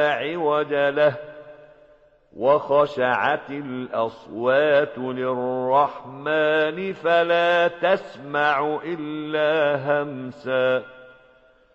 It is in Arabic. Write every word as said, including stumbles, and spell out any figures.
عوج له وخشعت الأصوات للرحمن فلا تسمع إلا همسا.